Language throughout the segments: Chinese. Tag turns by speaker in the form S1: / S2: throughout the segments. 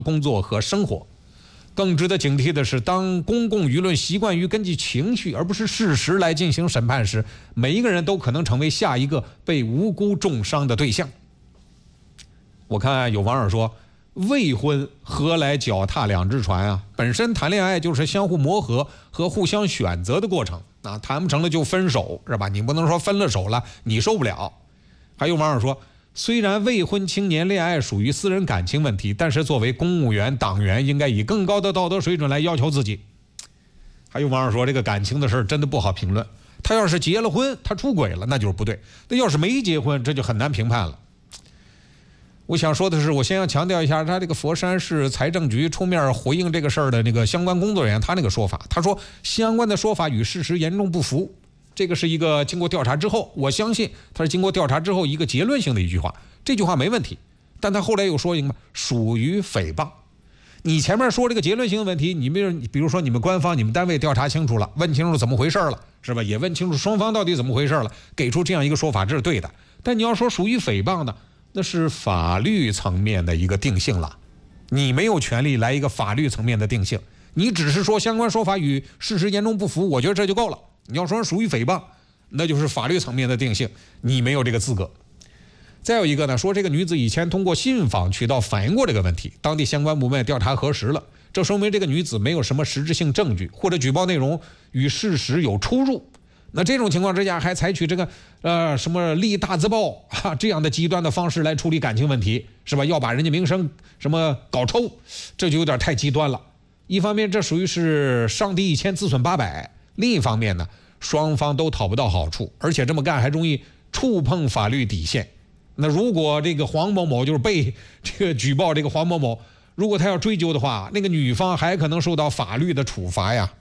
S1: 工作和生活。更值得警惕的是，当公共舆论习惯于根据情绪而不是事实来进行审判时，每一个人都可能成为下一个被无辜重伤的对象。我看有网友说，未婚何来脚踏两只船啊？本身谈恋爱就是相互磨合和互相选择的过程啊，谈不成了就分手是吧？你不能说分了手了你受不了。还有网友说，虽然未婚青年恋爱属于私人感情问题，但是作为公务员、党员，应该以更高的道德水准来要求自己。还有网友说，这个感情的事真的不好评论。他要是结了婚，他出轨了，那就是不对；那要是没结婚，这就很难评判了。我想说的是，我先要强调一下，他这个佛山市财政局出面回应这个事儿的那个相关工作人员，他那个说法，他说相关的说法与事实严重不符。这个是一个经过调查之后，我相信他是经过调查之后一个结论性的一句话，这句话没问题。但他后来又说一个属于诽谤。你前面说这个结论性的问题，你们比如说你们官方、你们单位调查清楚了，问清楚怎么回事了，是吧？也问清楚双方到底怎么回事了，给出这样一个说法，这是对的。但你要说属于诽谤呢，那是法律层面的一个定性了，你没有权利来一个法律层面的定性，你只是说相关说法与事实严重不符，我觉得这就够了。你要说属于诽谤，那就是法律层面的定性，你没有这个资格。再有一个呢，说这个女子以前通过信访渠道反映过这个问题，当地相关部门调查核实了，这说明这个女子没有什么实质性证据，或者举报内容与事实有出入。那这种情况之下，还采取这个什么立大字报这样的极端的方式来处理感情问题，是吧？要把人家名声什么搞臭，这就有点太极端了。一方面，这属于是伤敌1千自损800；另一方面呢，双方都讨不到好处，而且这么干还容易触碰法律底线。那如果这个黄某某就是被这个举报这个黄某某，如果他要追究的话，那个女方还可能受到法律的处罚呀。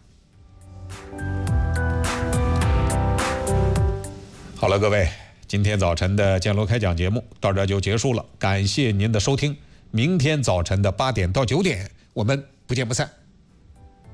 S1: 好了，各位，今天早晨的建楼开讲节目到这就结束了，感谢您的收听。明天早晨的8点到9点，我们不见不散。